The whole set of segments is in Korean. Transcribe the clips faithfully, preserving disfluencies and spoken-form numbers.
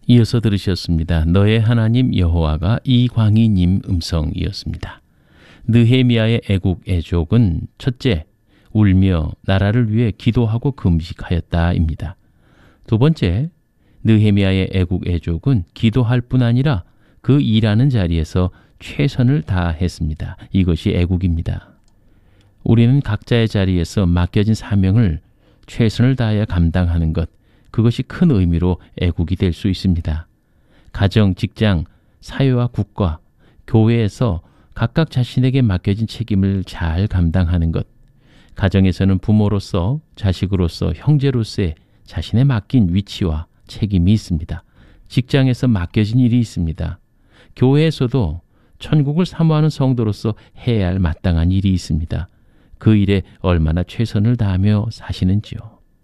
이어서 들으셨습니다. 너의 하나님 여호와가 이광희님 음성이었습니다. 느헤미야의 애국 애족은 첫째, 울며 나라를 위해 기도하고 금식하였다입니다. 두 번째, 느헤미야의 애국 애족은 기도할 뿐 아니라 그 일하는 자리에서 최선을 다했습니다. 이것이 애국입니다. 우리는 각자의 자리에서 맡겨진 사명을 최선을 다하여 감당하는 것, 그것이 큰 의미로 애국이 될 수 있습니다. 가정, 직장, 사회와 국가, 교회에서 각각 자신에게 맡겨진 책임을 잘 감당하는 것, 가정에서는 부모로서, 자식으로서, 형제로서의 자신의 맡긴 위치와 책임이 있습니다. 직장에서 맡겨진 일이 있습니다. 교회에서도 천국을 사모하는 성도로서 해야 할 마땅한 일이 있습니다. 그 일에 얼마나 최선을 다하며 사시는지요.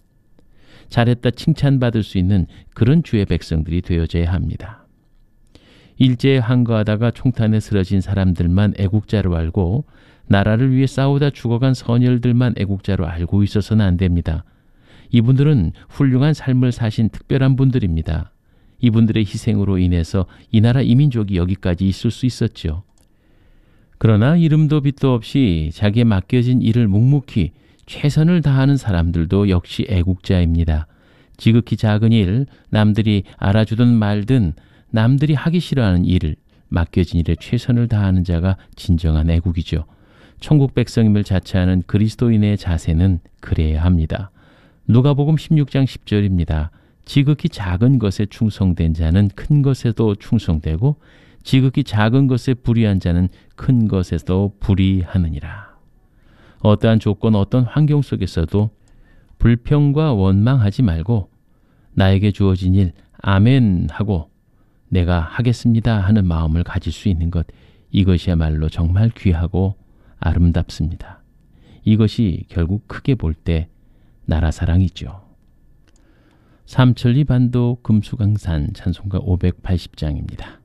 잘했다 칭찬받을 수 있는 그런 주의 백성들이 되어져야 합니다. 일제에 항거하다가 총탄에 쓰러진 사람들만 애국자로 알고 나라를 위해 싸우다 죽어간 선열들만 애국자로 알고 있어서는 안 됩니다. 이분들은 훌륭한 삶을 사신 특별한 분들입니다. 이분들의 희생으로 인해서 이 나라 이민족이 여기까지 있을 수 있었죠. 그러나 이름도 빛도 없이 자기에 맡겨진 일을 묵묵히 최선을 다하는 사람들도 역시 애국자입니다. 지극히 작은 일, 남들이 알아주든 말든 남들이 하기 싫어하는 일을 맡겨진 일에 최선을 다하는 자가 진정한 애국이죠. 천국 백성임을 자처하는 그리스도인의 자세는 그래야 합니다. 누가복음 십육 장 십 절입니다. 지극히 작은 것에 충성된 자는 큰 것에도 충성되고 지극히 작은 것에 불의한 자는 큰 것에도 불의하느니라. 어떠한 조건, 어떤 환경 속에서도 불평과 원망하지 말고 나에게 주어진 일 아멘 하고 내가 하겠습니다 하는 마음을 가질 수 있는 것, 이것이야말로 정말 귀하고 아름답습니다. 이것이 결국 크게 볼 때 나라사랑이죠. 삼천리 반도 금수강산 찬송가 오백팔십 장입니다.